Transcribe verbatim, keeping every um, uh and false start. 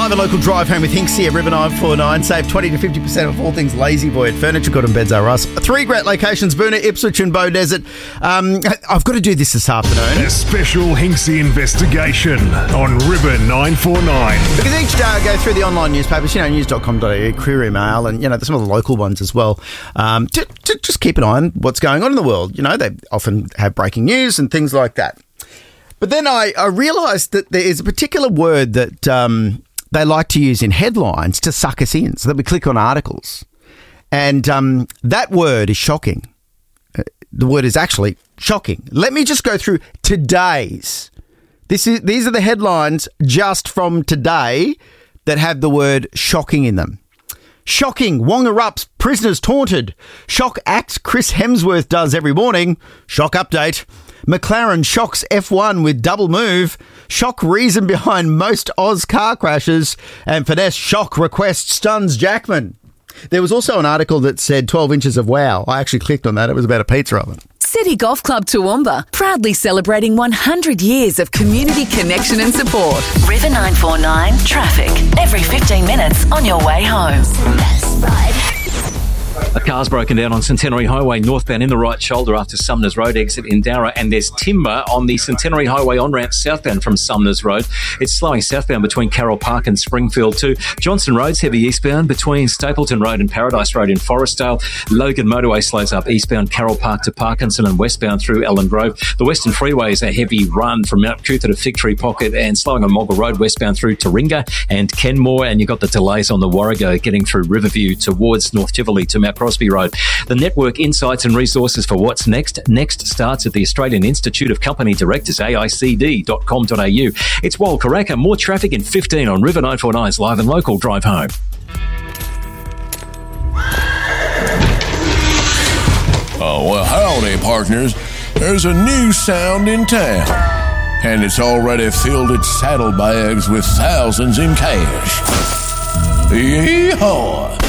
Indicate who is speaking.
Speaker 1: Live and local drive home with Hinksy at River nine four nine. Save twenty to fifty percent of all things Lazy Boy at Furniture Good and Beds R Us. Three great locations, Boonah, Ipswich and Bow Desert. Um, I've got to do this this afternoon.
Speaker 2: A special Hinksy investigation on River nine four nine.
Speaker 1: Because each day I go through the online newspapers, you know, news dot com dot a u, Courier Mail, and, you know, some of the local ones as well, um, to, to just keep an eye on what's going on in the world. You know, they often have breaking news and things like that. But then I, I realised that there is a particular word that um, they like to use in headlines to suck us in, so that we click on articles. And um, that word is shocking. Uh, the word is actually shocking. Let me just go through today's. This is These are the headlines just from today that have the word shocking in them. Shocking. Wong erupts. Prisoners taunted. Shock act Chris Hemsworth does every morning. Shock update. McLaren shocks F one with double move. Shock reason behind most Oz car crashes. And finesse shock request stuns Jackman. There was also an article that said twelve inches of wow. I actually clicked on that. It was about a pizza oven.
Speaker 3: City Golf Club Toowoomba, proudly celebrating one hundred years of community connection and support.
Speaker 4: River nine four nine traffic. Every fifteen minutes on your way home. Best ride.
Speaker 5: A car's broken down on Centenary Highway northbound in the right shoulder after Sumners Road exit in Darra, and there's timber on the Centenary Highway on-ramp southbound from Sumners Road. It's slowing southbound between Carroll Park and Springfield too. Johnson Road's heavy eastbound between Stapleton Road and Paradise Road in Forestdale. Logan Motorway slows up eastbound Carroll Park to Parkinson and westbound through Ellen Grove. The Western Freeway is a heavy run from Mount Cootha to Fig Tree Pocket and slowing on Mogul Road westbound through Taringa and Kenmore, and you've got the delays on the Warrego getting through Riverview towards North Tivoli to Mount Crosby Road. The network insights and resources for what's next. Next starts at the Australian Institute of Company Directors, A I C D dot com dot a u. It's Wal Karaka. More traffic in fifteen on River nine four nine's Live and Local Drive Home.
Speaker 6: Oh, well, howdy, partners. There's a new sound in town, and it's already filled its saddlebags with thousands in cash. Yee-haw!